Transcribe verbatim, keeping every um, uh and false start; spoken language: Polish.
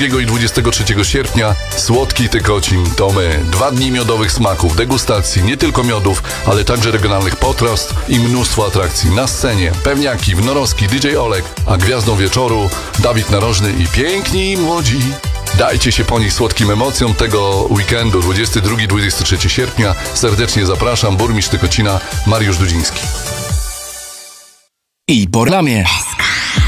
drugiego i dwudziestego trzeciego sierpnia Słodki Tykocin to my. Dwa dni miodowych smaków, degustacji, nie tylko miodów, ale także regionalnych potraw i mnóstwo atrakcji. Na scenie Pewniaki, Wnorowski, D J Olek, a gwiazdą wieczoru Dawid Narożny i piękni i młodzi. Dajcie się po nich słodkim emocjom tego weekendu, dwudziestego drugiego do dwudziestego trzeciego sierpnia. Serdecznie zapraszam, burmistrz Tykocina Mariusz Dudziński. I po reklamie.